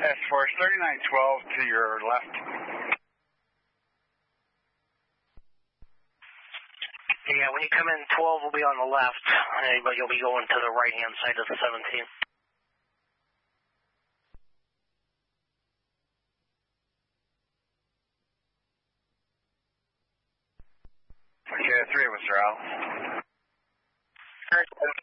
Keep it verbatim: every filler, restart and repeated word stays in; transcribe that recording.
S Force thirty-nine twelve to your left. Yeah, when you come in, twelve will be on the left, but you'll be going to the right-hand side of the seventeen. Okay, three, Mister Al. All right.